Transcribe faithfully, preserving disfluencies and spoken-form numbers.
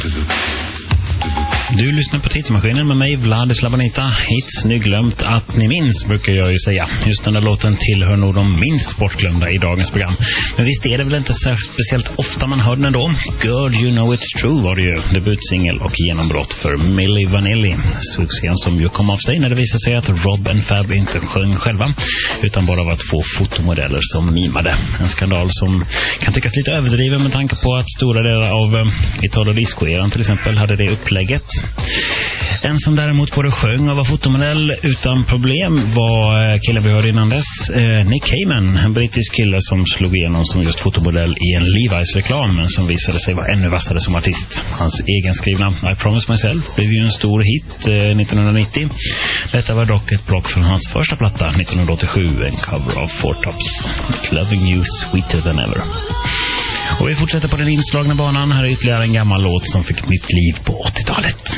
Du lyssnar på Tidsmaskinen med mig, Vladislav Bonita. Hits nyglömt att ni minns, brukar jag ju säga. Just den där låten tillhör nog de minst bortglömda i dagens program. Men visst är det väl inte så speciellt ofta man hör den ändå. Girl, You Know It's True var det ju. Debutsingel och genombrott för Milli Vanilli. Succén som ju kom av sig när det visade sig att Rob and Fab inte sjöng själva, utan bara var två fotomodeller som mimade. En skandal som kan tyckas lite överdriven med tanke på att stora delar av Italo Disco-eran till exempel hade det upplägget. En som däremot både sjöng och var fotomodell utan problem var killen vi hörde innan dess, Nick Cayman, en brittisk kille som slog igenom som just fotomodell i en Levi's-reklam, men som visade sig vara ännu vassare som artist. Hans egenskrivna I Promise Myself blev ju en stor hit nittonhundranittio. Detta var dock ett block från hans första platta nittonhundraåttiosju, en cover av Four Tops, Loving You Sweeter Than Ever. Och vi fortsätter på den inslagna banan. Här är ytterligare en gammal låt som fick nytt liv på åttiotalet.